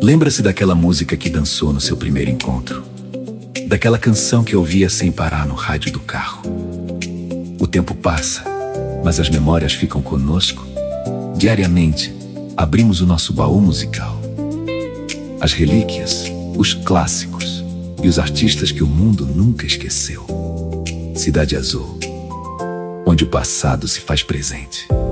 Lembra-se daquela música que dançou no seu primeiro encontro? Daquela canção que ouvia sem parar no rádio do carro? O tempo passa, mas as memórias ficam conosco. Diariamente, abrimos o nosso baú musical. As relíquias, os clássicos e os artistas que o mundo nunca esqueceu. Cidade Azul, onde o passado se faz presente.